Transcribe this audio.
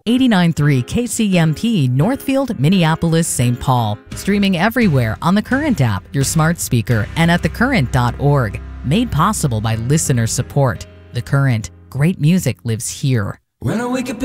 89.3 KCMP, Northfield, Minneapolis, St. Paul. Streaming everywhere on the Current app, your smart speaker, and at thecurrent.org. Made possible by listener support. The Current. Great music lives here. When I wake up